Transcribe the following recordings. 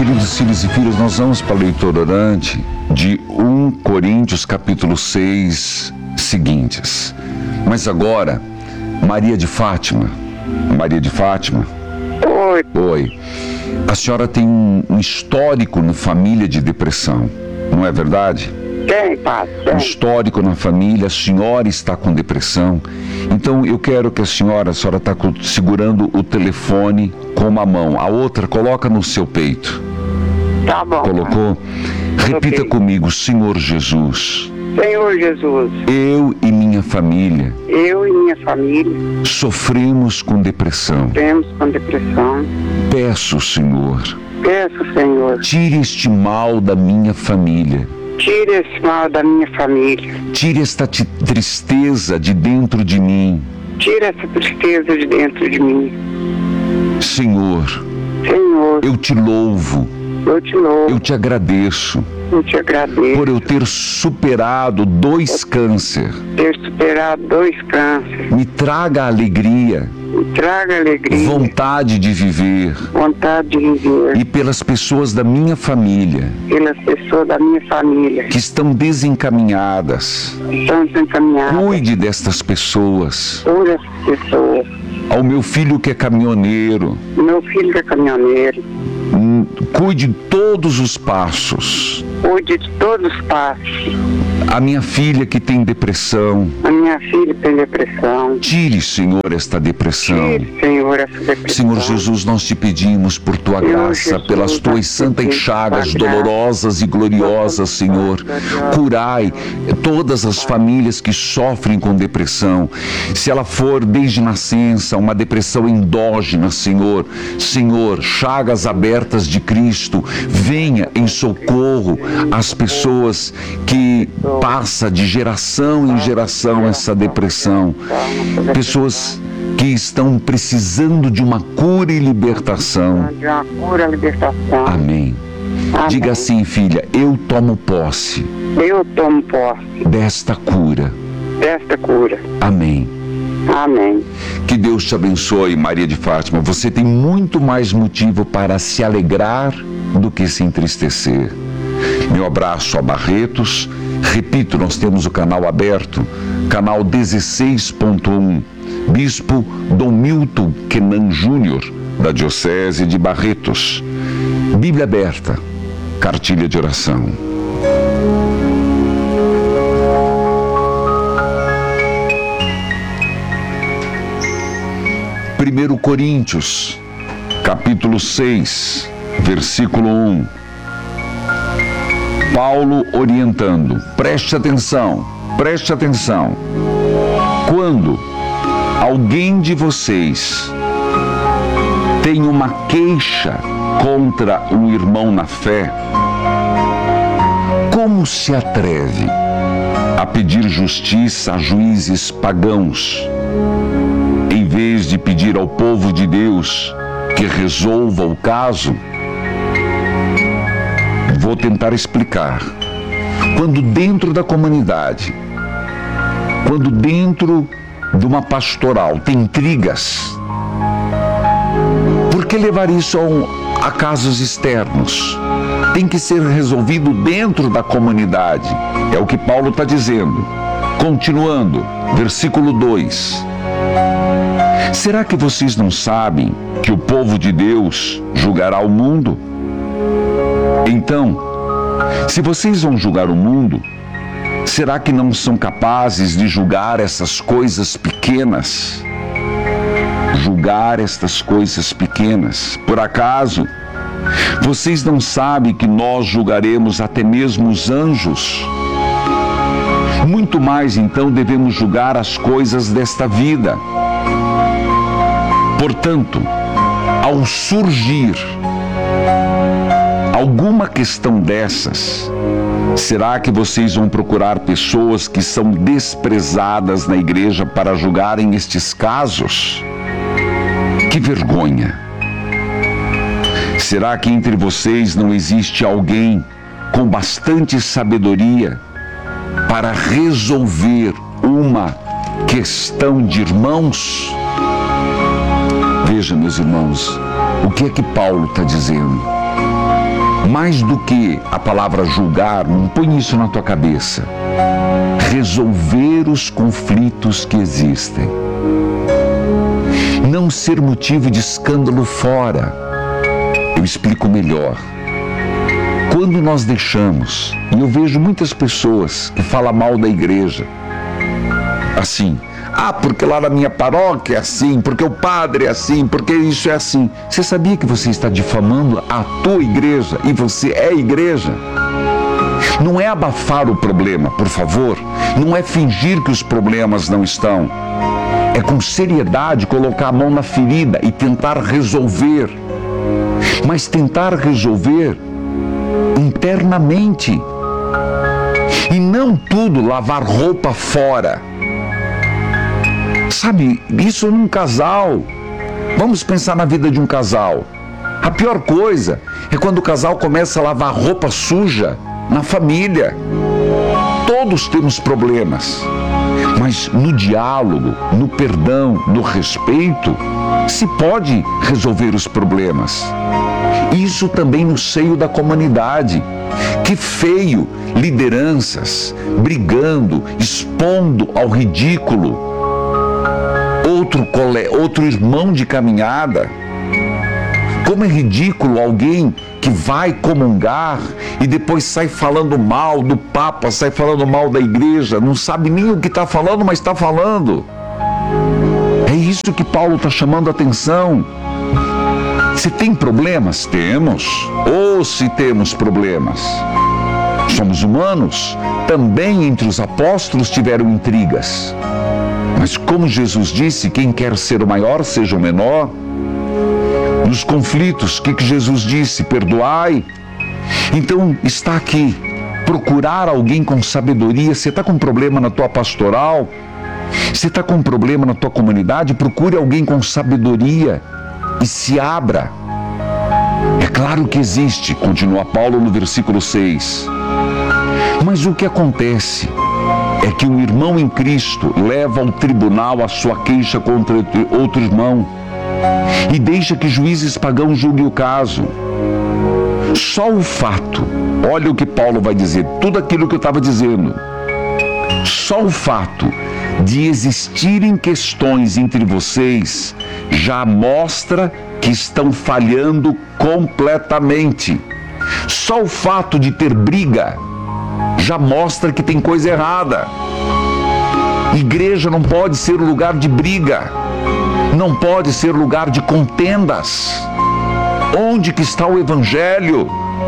Queridos filhos e filhas, nós vamos para a leitura orante de 1 Coríntios capítulo 6 seguintes. Mas agora, Maria de Fátima. Oi. A senhora tem um histórico na família de depressão, não é verdade? Tem, padre. Um histórico na família, a senhora está com depressão. Então eu quero que a senhora está segurando o telefone com uma mão, a outra coloca no seu peito. Tá bom. Colocou? Repita Ok. comigo: Senhor Jesus, Senhor Jesus, eu e minha família eu e minha família sofremos com depressão. temos com depressão. Peço, Senhor, Peço, Senhor, tire este mal da minha família. tire esse mal da minha família. Tire esta tristeza de dentro de mim. Tire essa tristeza de dentro de mim. Senhor, Senhor, eu te louvo, eu te louvo, eu te agradeço eu te agradeço por eu ter superado 2 cânceres. ter superado 2 cânceres. Me traga alegria, Me traga alegria, vontade de viver, vontade de viver e pelas pessoas da minha família pelas pessoas da minha família que estão desencaminhadas. que estão encaminhadas Cuide destas pessoas. por essas pessoas. Ao meu filho que é caminhoneiro, Meu filho que é caminhoneiro, cuide de todos os passos. cuide de todos os passos. A minha filha que tem depressão, A minha filha tem depressão. tire, Senhor, esta depressão. Tire, Senhor, essa depressão. Senhor Jesus, nós te pedimos por tua Senhor graça, Jesus, pelas tuas nós te santas pedimos chagas tua graça. dolorosas e gloriosas, Senhor. Curai todas as famílias que sofrem com depressão. Se ela for desde nascença, uma depressão endógena, Senhor. Senhor, chagas abertas de Cristo, venha em socorro às pessoas que passa de geração em geração essa depressão. Pessoas que estão precisando de uma cura e libertação. De uma cura, libertação. Amém. Amém. Diga assim, filha: eu tomo posse Eu tomo posse desta cura. desta cura. Amém. Amém. Que Deus te abençoe, Maria de Fátima. Você tem muito mais motivo para se alegrar do que se entristecer. Meu abraço a Barretos. Repito, nós temos o canal aberto, canal 16.1, Bispo Dom Milton Kenan Júnior, da Diocese de Barretos. Bíblia aberta, cartilha de oração. Primeiro Coríntios, capítulo 6, versículo 1. Paulo orientando: preste atenção. Quando alguém de vocês tem uma queixa contra um irmão na fé, como se atreve a pedir justiça a juízes pagãos, em vez de pedir ao povo de Deus que resolva o caso? Vou tentar explicar. Quando dentro da comunidade, quando dentro de uma pastoral tem intrigas, por que levar isso a casos externos? Tem que ser resolvido dentro da comunidade. É o que Paulo está dizendo. Continuando, versículo 2. Será que vocês não sabem que o povo de Deus julgará o mundo? Então, se vocês vão julgar o mundo, será que não são capazes de julgar essas coisas pequenas? Julgar estas coisas pequenas. Por acaso, vocês não sabem que nós julgaremos até mesmo os anjos? Muito mais, então, devemos julgar as coisas desta vida. Portanto, ao surgir alguma questão dessas, será que vocês vão procurar pessoas que são desprezadas na igreja para julgarem estes casos? Que vergonha! Será que entre vocês não existe alguém com bastante sabedoria para resolver uma questão de irmãos? Veja, meus irmãos, o que é que Paulo está dizendo? Mais do que a palavra julgar, não põe isso na tua cabeça. Resolver os conflitos que existem. Não ser motivo de escândalo fora. Eu explico melhor. Quando nós deixamos, e eu vejo muitas pessoas que falam mal da igreja, assim, porque lá na minha paróquia é assim, porque o padre é assim, porque isso é assim. Você sabia que você está difamando a tua igreja e você é igreja? Não é abafar o problema, por favor. Não é fingir que os problemas não estão. É com seriedade colocar a mão na ferida e tentar resolver. Mas tentar resolver internamente. E não tudo lavar roupa fora. Sabe, isso num casal. Vamos pensar na vida de um casal. A pior coisa é quando o casal começa a lavar roupa suja na família. Todos temos problemas. Mas no diálogo, no perdão, no respeito, se pode resolver os problemas. Isso também no seio da comunidade. Que feio, lideranças brigando, expondo ao ridículo outro irmão de caminhada. Como é ridículo alguém que vai comungar e depois sai falando mal do Papa, sai falando mal da igreja, não sabe nem o que está falando, mas está falando. É isso que Paulo está chamando a atenção. Se tem problemas? Temos. Ou se temos problemas? Somos humanos. Também entre os apóstolos tiveram intrigas. Mas como Jesus disse, quem quer ser o maior, seja o menor. Nos conflitos, o que Jesus disse? Perdoai. Então, está aqui. Procurar alguém com sabedoria. Você está com um problema na tua pastoral? Você está com um problema na tua comunidade? Procure alguém com sabedoria e se abra. É claro que existe, continua Paulo no versículo 6. Mas o que acontece é que o irmão em Cristo leva ao tribunal a sua queixa contra outro irmão e deixa que juízes pagãos julguem o caso. Só o fato, olha o que Paulo vai dizer, tudo aquilo que eu estava dizendo, só o fato de existirem questões entre vocês já mostra que estão falhando completamente. Só o fato de ter briga já mostra que tem coisa errada. Igreja não pode ser lugar de briga, não pode ser lugar de contendas. Onde que está o evangelho?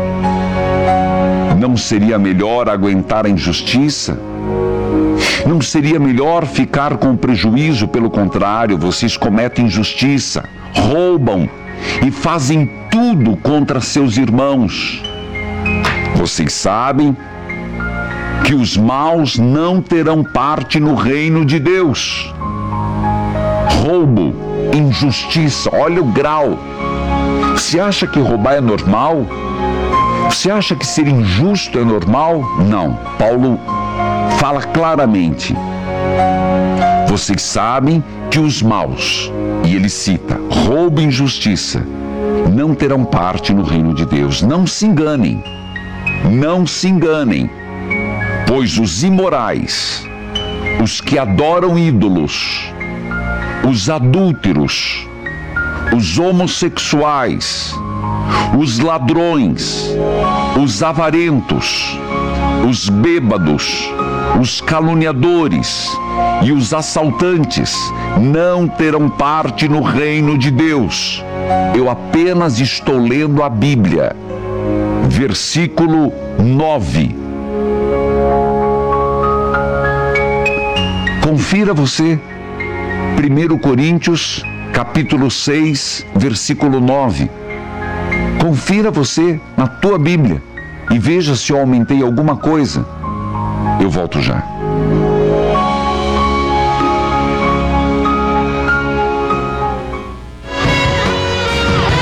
Não seria melhor aguentar a injustiça? Não seria melhor ficar com prejuízo? Pelo contrário, vocês cometem injustiça, roubam e fazem tudo contra seus irmãos. Vocês sabem que os maus não terão parte no reino de Deus. Roubo, injustiça, olha o grau. Você acha que roubar é normal? Você acha que ser injusto é normal? Não. Paulo fala claramente. Vocês sabem que os maus, e ele cita, roubo e injustiça, não terão parte no reino de Deus. Não se enganem. Não se enganem. Pois os imorais, os que adoram ídolos, os adúlteros, os homossexuais, os ladrões, os avarentos, os bêbados, os caluniadores e os assaltantes não terão parte no reino de Deus. Eu apenas estou lendo a Bíblia. Versículo 9. Confira você, 1 Coríntios, capítulo 6, versículo 9. Confira você na tua Bíblia e veja se eu aumentei alguma coisa. Eu volto já.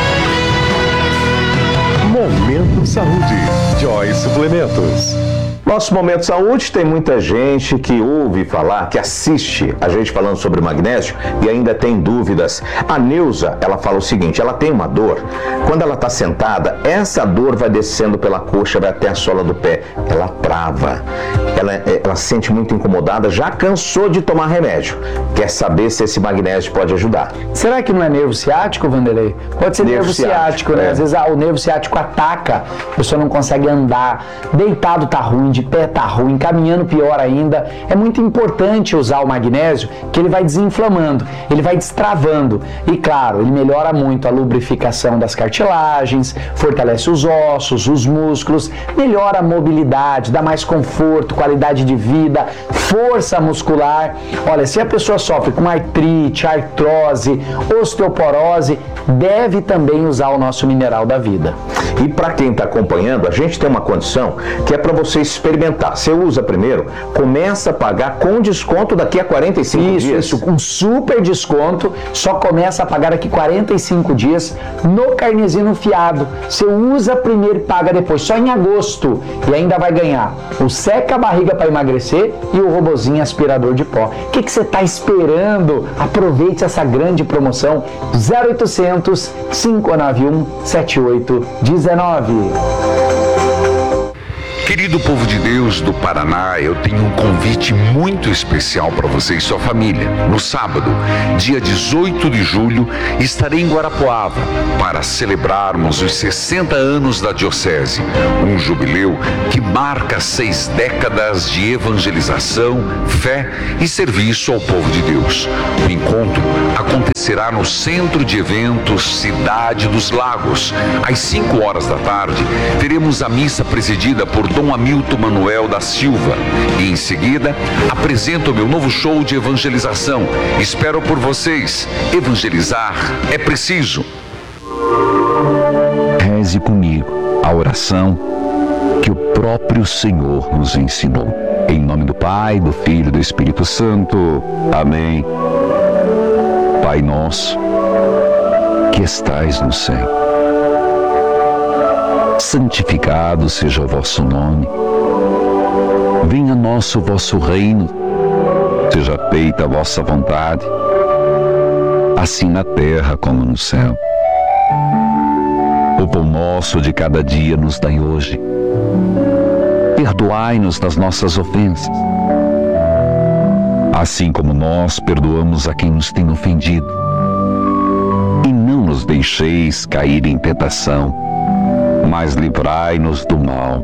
Momento Saúde. Joy Suplementos. Nosso Momento Saúde tem muita gente que ouve falar, que assiste a gente falando sobre magnésio e ainda tem dúvidas. A Neuza, ela fala o seguinte, ela tem uma dor, quando ela está sentada, essa dor vai descendo pela coxa, vai até a sola do pé, ela trava, ela se sente muito incomodada, já cansou de tomar remédio, quer saber se esse magnésio pode ajudar. Será que não é nervo ciático, Vanderlei? Pode ser nervo ciático, né? Às vezes o nervo ciático ataca, a pessoa não consegue andar, deitado tá ruim, de pé tá ruim, caminhando pior ainda. É muito importante usar o magnésio, que ele vai desinflamando, ele vai destravando. E claro, ele melhora muito a lubrificação das cartilagens, fortalece os ossos, os músculos, melhora a mobilidade, dá mais conforto, qualidade de vida, força muscular. Olha, se a pessoa sofre com artrite, artrose, osteoporose, deve também usar o nosso mineral da vida. E para quem está acompanhando, a gente tem uma condição que é para você experimentar. Você usa primeiro, começa a pagar com desconto daqui a 45 dias. Isso, com super desconto, só começa a pagar daqui 45 dias no Carnesino Fiado. Você usa primeiro e paga depois, só em agosto. E ainda vai ganhar o seca-barriga para emagrecer e o robozinho aspirador de pó. O que você está esperando? Aproveite essa grande promoção. 0800 591 7819. Querido povo de Deus do Paraná, eu tenho um convite muito especial para você e sua família. No sábado, dia 18 de julho, estarei em Guarapuava para celebrarmos os 60 anos da Diocese, um jubileu que marca 6 décadas de evangelização, fé e serviço ao povo de Deus. O encontro acontecerá no Centro de Eventos Cidade dos Lagos. Às 5 horas da tarde, teremos a missa presidida por Dom Hamilton Manuel da Silva e em seguida apresento o meu novo show de evangelização. Espero por vocês. Evangelizar é preciso. Reze comigo a oração que o próprio Senhor nos ensinou. Em nome do Pai, do Filho e do Espírito Santo. Amém. Pai nosso, que estais no céu, santificado seja o vosso nome. Venha a nós o vosso reino. Seja feita a vossa vontade, assim na terra como no céu. O pão nosso de cada dia nos dai hoje. Perdoai-nos das nossas ofensas, assim como nós perdoamos a quem nos tem ofendido. E não nos deixeis cair em tentação, mas livrai-nos do mal.